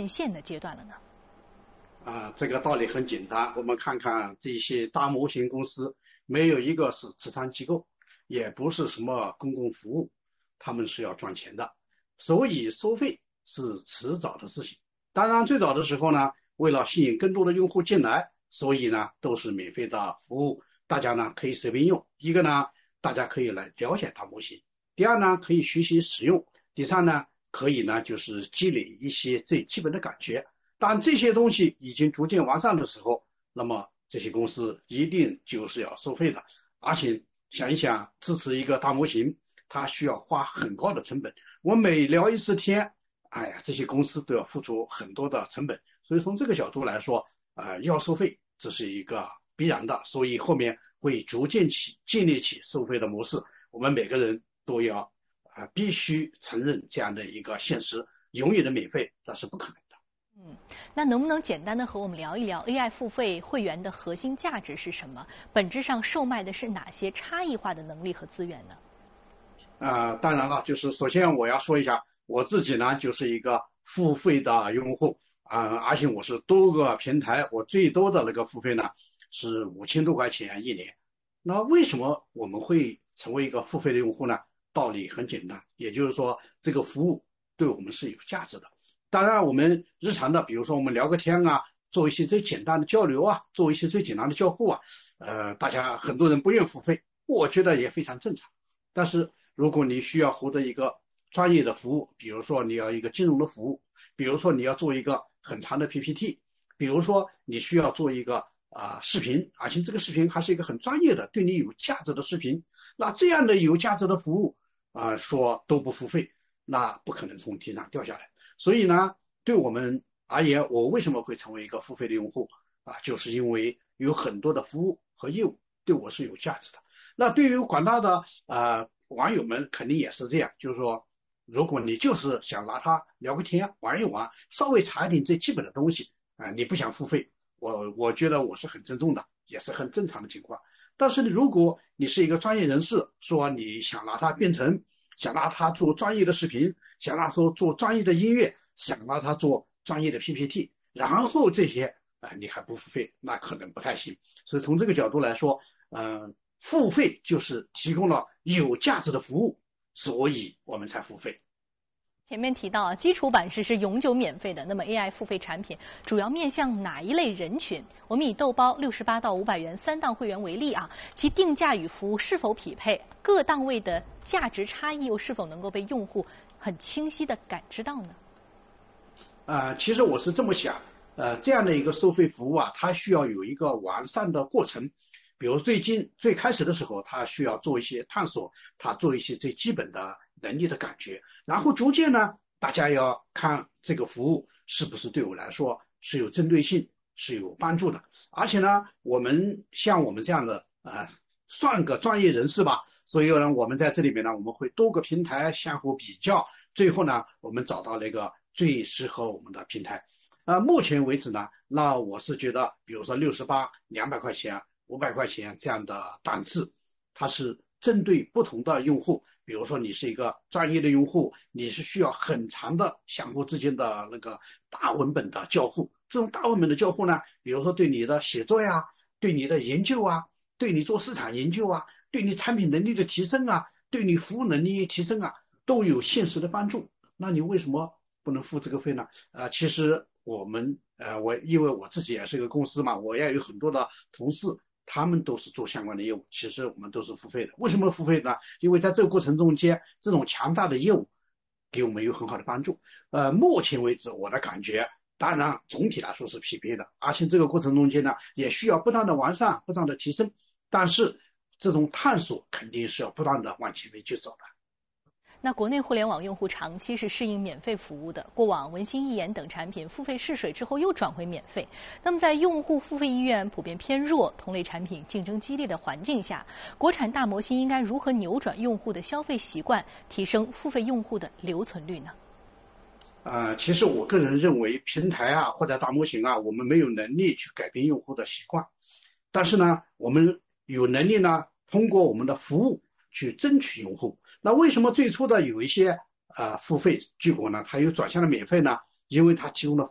变现的阶段了呢？ 这个道理很简单，我们看看这些大模型公司，没有一个是慈善机构，也不是什么公共服务，他们是要赚钱的，所以收费是迟早的事情。当然，最早的时候呢，为了吸引更多的用户进来，所以呢都是免费的服务，大家呢可以随便用。一个呢，大家可以来了解大模型；第二呢，可以学习使用；第三呢，可以呢就是积累一些最基本的感觉。当这些东西已经逐渐完善的时候，那么这些公司一定就是要收费的。而且想一想，支持一个大模型，它需要花很高的成本。我每聊一次天，这些公司都要付出很多的成本。所以从这个角度来说，要收费这是一个必然的。所以后面会逐渐建立起收费的模式。我们每个人都要必须承认这样的一个现实，永远的免费那是不可能的。 那能不能简单的和我们聊一聊 AI 付费会员的核心价值是什么？本质上售卖的是哪些差异化的能力和资源呢？ 当然了，就是首先我要说一下，我自己呢就是一个付费的用户而且我是多个平台，我最多的那个付费呢是5000多块钱一年。那为什么我们会成为一个付费的用户呢？道理很简单，也就是说这个服务对我们是有价值的。当然我们日常的，比如说我们聊个天做一些最简单的交流做一些最简单的交互大家很多人不愿付费，我觉得也非常正常。但是如果你需要获得一个专业的服务，比如说你要一个金融的服务，比如说你要做一个很长的 PPT， 比如说你需要做一个视频，而且这个视频还是一个很专业的对你有价值的视频，那这样的有价值的服务说都不付费，那不可能从天上掉下来。所以呢，对我们而言，我为什么会成为一个付费的用户就是因为有很多的服务和业务对我是有价值的。那对于广大的网友们肯定也是这样，就是说如果你就是想拿它聊个天玩一玩，稍微查一点最基本的东西你不想付费，我觉得我是很尊重的，也是很正常的情况。但是如果你是一个专业人士，说你想拿它变成，想拿它做专业的视频，想拿它做专业的音乐，想拿它做专业的 PPT， 然后这些你还不付费，那可能不太行。所以从这个角度来说付费就是提供了有价值的服务，所以我们才付费。 前面提到基础版是永久免费的，那么 AI 付费产品主要面向哪一类人群？我们以豆包68到500元3档会员为例其定价与服务是否匹配，各档位的价值差异又是否能够被用户很清晰地感知到呢？ 其实我是这么想，这样的一个收费服务它需要有一个完善的过程。比如最开始的时候，它需要做一些探索，它做一些最基本的能力的感觉，然后逐渐呢，大家要看这个服务是不是对我来说是有针对性，是有帮助的。而且呢，像我们这样的算个专业人士吧，所以呢，我们在这里面呢，我们会多个平台相互比较，最后呢，我们找到那个最适合我们的平台。目前为止呢，那我是觉得，比如说68、200块钱、500块钱这样的档次，它是针对不同的用户。比如说你是一个专业的用户，你是需要很长的相互之间的那个大文本的交互。这种大文本的交互呢，比如说对你的写作对你的研究对你做市场研究对你产品能力的提升对你服务能力提升都有现实的帮助。那你为什么不能付这个费呢？其实因为我自己也是一个公司嘛，我也有很多的同事，他们都是做相关的业务，其实我们都是付费的。为什么付费呢？因为在这个过程中间，这种强大的业务给我们有很好的帮助。目前为止我的感觉，当然总体来说是匹配的，而且这个过程中间呢，也需要不断的完善，不断的提升。但是这种探索肯定是要不断的往前面去走的。 那国内互联网用户长期是适应免费服务的，过往文心一言等产品付费试水之后又转回免费。那么在用户付费意愿普遍偏弱、同类产品竞争激烈的环境下，国产大模型应该如何扭转用户的消费习惯，提升付费用户的留存率呢？ 其实我个人认为，平台或者大模型我们没有能力去改变用户的习惯，但是呢，我们有能力呢，通过我们的服务去争取用户。那为什么最初的有一些付费结果呢，它又转向了免费呢？因为它提供了